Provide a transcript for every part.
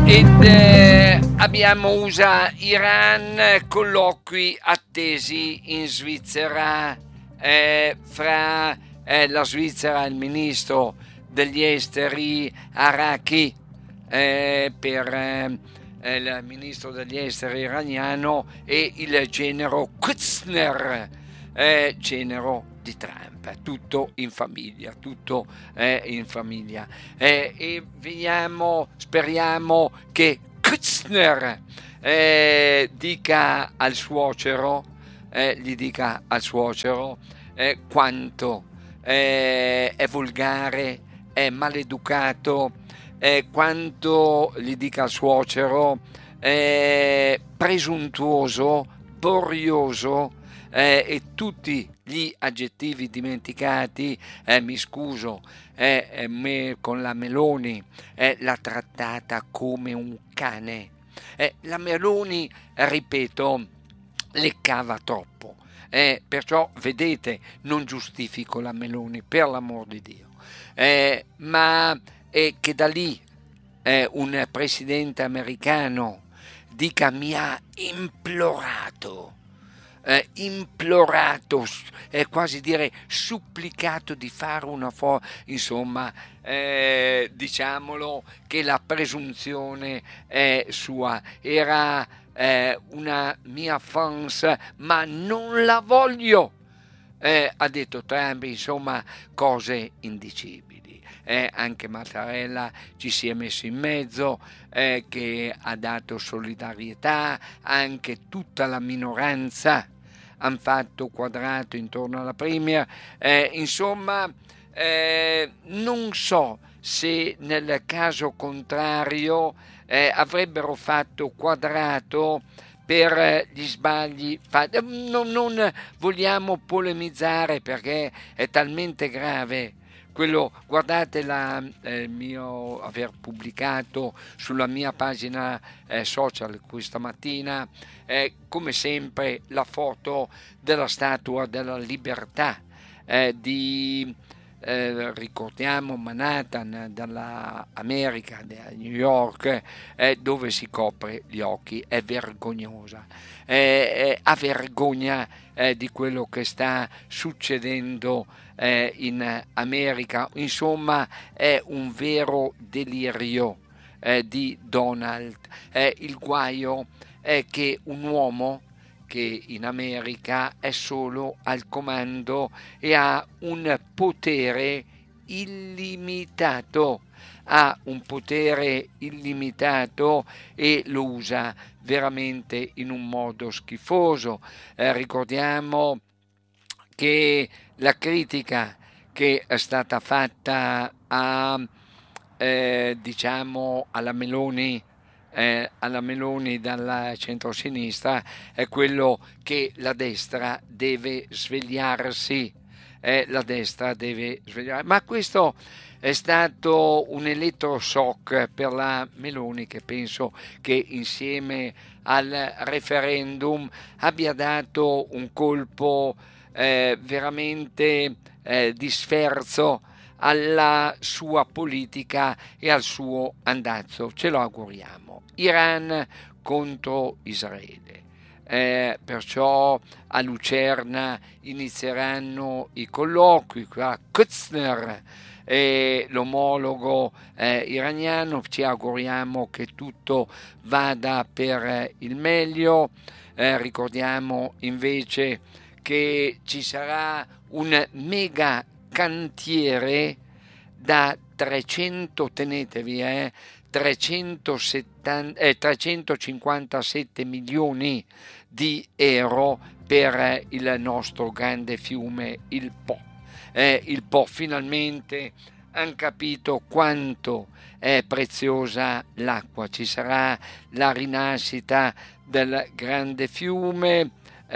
Ed abbiamo USA Iran, colloqui attesi in Svizzera fra la Svizzera e il ministro degli esteri Araki per il ministro degli esteri iraniano e il genero Kushner, genero di Trump. Tutto in famiglia, tutto in famiglia. E vediamo, speriamo che Kushner dica al suocero, gli dica al suocero quanto è volgare, è maleducato, quanto gli dica al suocero presuntuoso, borioso, e tutti gli aggettivi dimenticati, mi scuso, con la Meloni l'ha trattata come un cane. La Meloni, ripeto, leccava troppo. Perciò, vedete, non giustifico la Meloni, per l'amor di Dio. Ma che da lì un presidente americano dica mi ha implorato, quasi dire supplicato di fare una insomma, diciamolo che la presunzione è sua, era una mia fans, ma non la voglio, ha detto Trump, insomma, cose indicibili. Anche Mattarella ci si è messo in mezzo, che ha dato solidarietà, anche tutta la minoranza hanno fatto quadrato intorno alla Premier, insomma, non so se nel caso contrario avrebbero fatto quadrato per gli sbagli fatti. Non vogliamo polemizzare perché è talmente grave quello. Guardate il mio aver pubblicato sulla mia pagina social questa mattina, come sempre, la foto della Statua della Libertà di ricordiamo Manhattan, dall'America, da New York, dove si copre gli occhi. È vergognosa, ha vergogna di quello che sta succedendo in America. Insomma, è un vero delirio di Donald. Il guaio è che un uomo che in America è solo al comando e ha un potere illimitato, e lo usa veramente in un modo schifoso. Ricordiamo che la critica che è stata fatta diciamo alla Meloni dalla centrosinistra è quello che la destra deve svegliarsi, ma questo è stato un elettroshock per la Meloni, che penso che insieme al referendum abbia dato un colpo veramente di sferzo alla sua politica e al suo andazzo. Ce lo auguriamo. Iran contro Israele. Perciò a Lucerna inizieranno i colloqui tra Kushner e l'omologo iraniano. Ci auguriamo che tutto vada per il meglio. Ricordiamo invece che ci sarà un mega cantiere da 357 milioni di euro per il nostro grande fiume, il Po. Il Po, finalmente hanno capito quanto è preziosa l'acqua. Ci sarà la rinascita del grande fiume,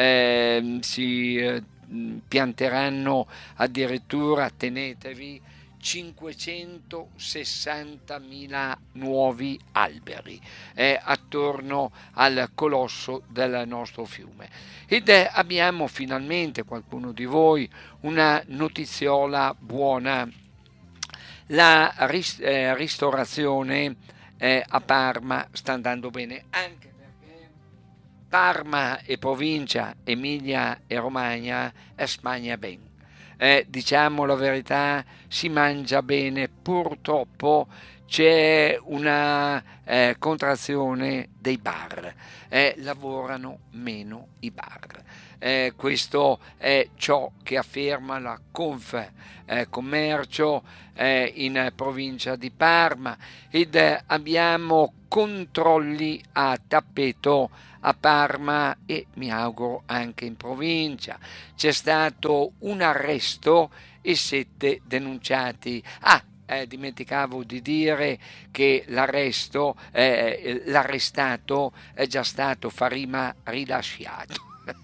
si pianteranno addirittura, tenetevi, 560.000 nuovi alberi attorno al colosso del nostro fiume. Ed abbiamo finalmente, qualcuno di voi, una notiziola buona. La ristorazione a Parma sta andando bene, anche perché Parma e provincia Emilia e Romagna Spagna ben. Diciamo la verità, si mangia bene, purtroppo c'è una contrazione dei bar, lavorano meno i bar. Questo è ciò che afferma la Conf Commercio in provincia di Parma ed abbiamo controlli a tappeto a Parma e mi auguro anche in provincia. C'è stato un arresto e 7 denunciati. Dimenticavo di dire che l'arrestato è già stato Farima rilasciato.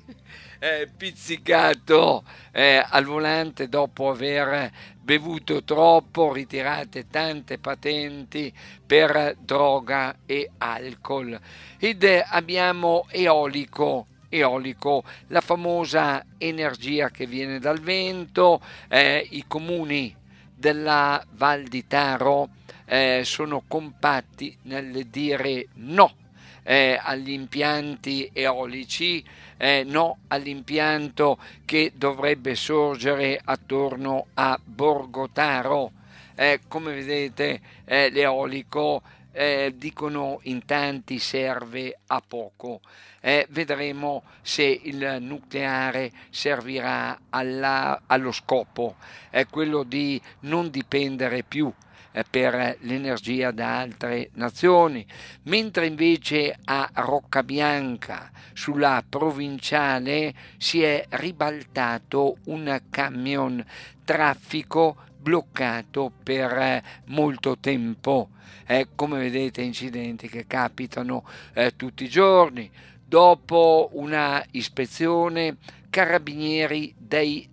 Pizzicato al volante dopo aver bevuto troppo, ritirate tante patenti per droga e alcol. Ed abbiamo eolico, la famosa energia che viene dal vento. I comuni della Val di Taro sono compatti nel dire no agli impianti eolici, no all'impianto che dovrebbe sorgere attorno a Borgotaro. Come vedete, l'eolico dicono in tanti serve a poco. Vedremo se il nucleare servirà allo scopo, quello di non dipendere più per l'energia da altre nazioni, mentre invece a Roccabianca sulla provinciale si è ribaltato un camion traffico bloccato per molto tempo. Come vedete, incidenti che capitano tutti i giorni. Dopo una ispezione, carabinieri dei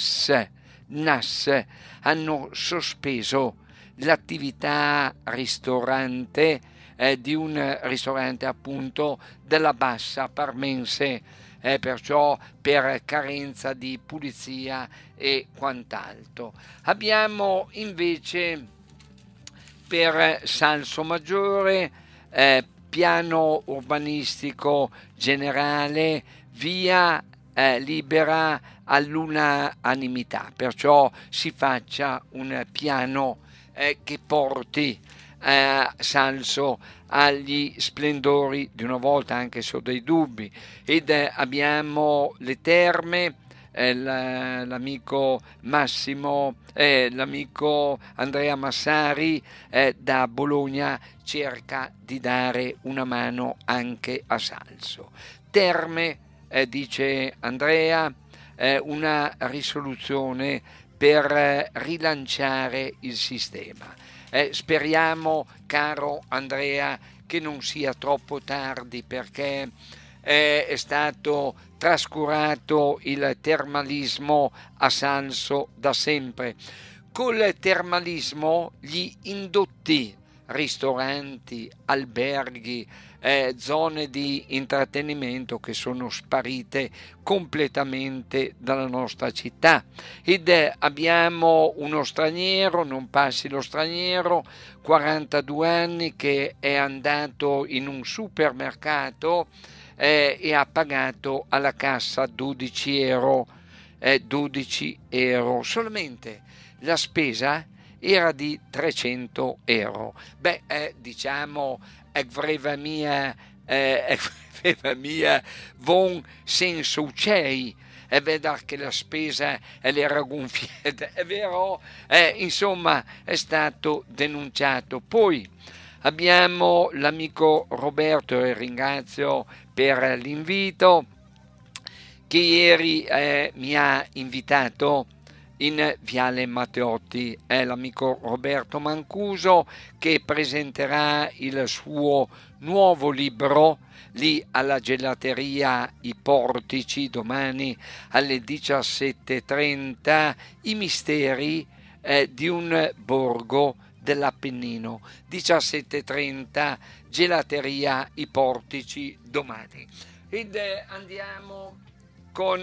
NAS hanno sospeso l'attività ristorante di un ristorante appunto della Bassa Parmense, perciò per carenza di pulizia e quant'altro. Abbiamo invece per Salsomaggiore piano urbanistico generale, via libera all'unanimità, perciò si faccia un piano che porti Salso agli splendori di una volta, anche se ho dei dubbi. Ed abbiamo le terme, l'amico Massimo, l'amico Andrea Massari da Bologna cerca di dare una mano anche a Salso. Terme, dice Andrea, una risoluzione per rilanciare il sistema. Speriamo, caro Andrea, che non sia troppo tardi, perché è stato trascurato il termalismo a Salso da sempre. Col termalismo gli indotti, ristoranti, alberghi, zone di intrattenimento che sono sparite completamente dalla nostra città. Ed abbiamo uno straniero, non passi lo straniero, 42 anni, che è andato in un supermercato e ha pagato alla cassa 12 euro, 12 euro. Solamente la spesa era di 300 euro. Diciamo, vreva mia von senso ucei, è vero che la spesa era gonfiata, è vero, insomma è stato denunciato. Poi abbiamo l'amico Roberto, e ringrazio per l'invito, che ieri mi ha invitato in Viale Matteotti. È l'amico Roberto Mancuso che presenterà il suo nuovo libro lì alla gelateria I Portici domani alle 17:30, I misteri di un borgo dell'Appennino. 17:30, gelateria I Portici domani. Ed andiamo con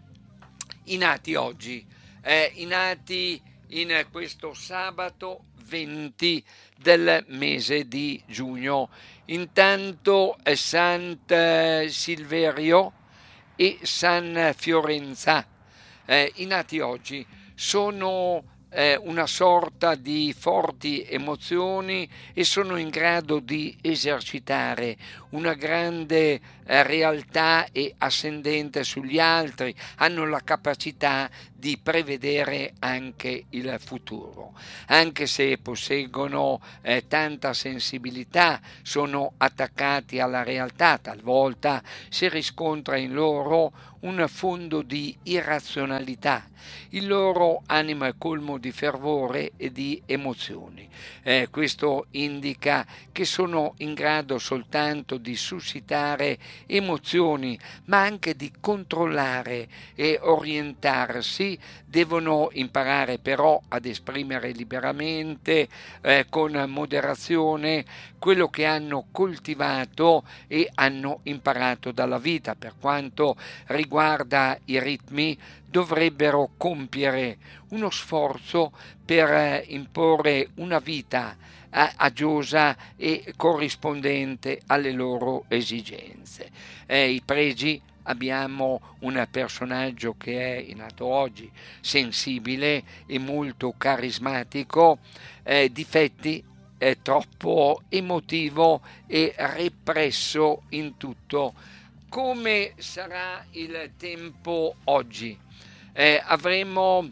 i nati oggi, i nati in questo sabato 20 del mese di giugno. Intanto Sant Silverio e San Fiorenza, i nati oggi, sono una sorta di forti emozioni e sono in grado di esercitare una grande realtà e ascendente sugli altri, hanno la capacità di prevedere anche il futuro, anche se posseggono tanta sensibilità, sono attaccati alla realtà, talvolta si riscontra in loro un fondo di irrazionalità. Il loro animo è colmo di fervore e di emozioni. Questo indica che sono in grado soltanto di suscitare emozioni, ma anche di controllare e orientarsi. Devono imparare però ad esprimere liberamente, con moderazione, quello che hanno coltivato e hanno imparato dalla vita. Per quanto riguarda i ritmi, dovrebbero compiere uno sforzo per imporre una vita agiosa e corrispondente alle loro esigenze. I pregi: abbiamo un personaggio che è nato oggi, sensibile e molto carismatico, difetti: è troppo emotivo e represso in tutto. Come sarà il tempo oggi? Avremo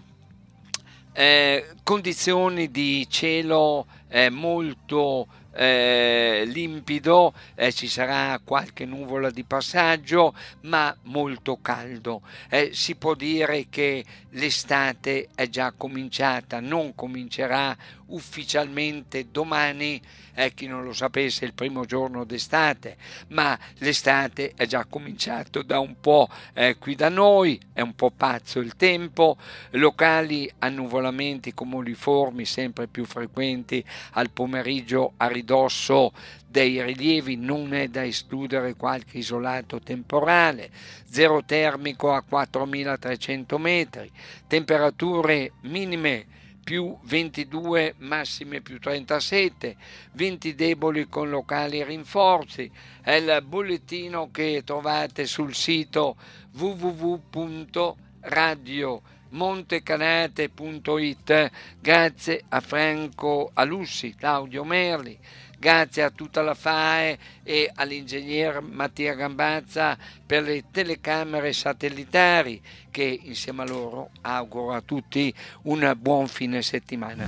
condizioni di cielo molto limpido, ci sarà qualche nuvola di passaggio, ma molto caldo. Si può dire che l'estate è già cominciata, non comincerà ufficialmente domani, chi non lo sapesse, il primo giorno d'estate, ma l'estate è già cominciato da un po' qui da noi. È un po' pazzo il tempo, locali annuvolamenti cumuliformi sempre più frequenti al pomeriggio a ridosso dei rilievi, non è da escludere qualche isolato temporale. Zero termico a 4.300 metri, temperature minime più 22, massime più 37, venti deboli con locali rinforzi. È il bollettino che trovate sul sito www.radiomontecanate.it. Grazie a Franco Alussi, Claudio Merli, grazie a tutta la FAE e all'ingegner Mattia Gambazza per le telecamere satellitari, che insieme a loro auguro a tutti un buon fine settimana.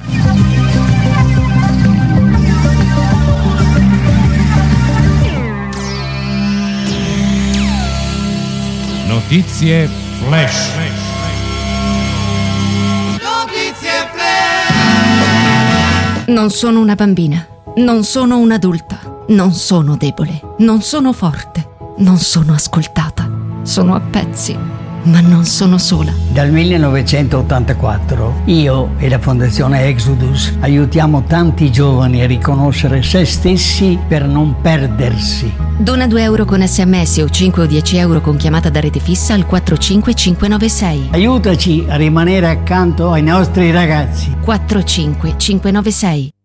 Notizie flash. Notizie flash. Non sono una bambina, non sono un'adulta, non sono debole, non sono forte, non sono ascoltata, sono a pezzi, ma non sono sola. Dal 1984 io e la Fondazione Exodus aiutiamo tanti giovani a riconoscere se stessi per non perdersi. Dona 2 euro con SMS o 5 o 10 euro con chiamata da rete fissa al 45596. Aiutaci a rimanere accanto ai nostri ragazzi. 45596.